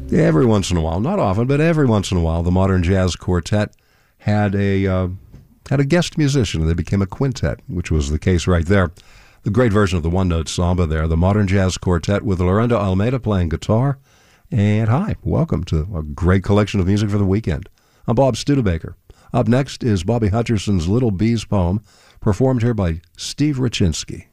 Every once in a while, not often, but every once in a while, the Modern Jazz Quartet had a guest musician. They became a quintet, which was the case right there. The great version of the one-note samba there, the Modern Jazz Quartet with Lorinda Almeida playing guitar. And hi, welcome to a great collection of music for the weekend. I'm Bob Studebaker. Up next is Bobby Hutcherson's Little Bees poem, performed here by Steve Rachinsky.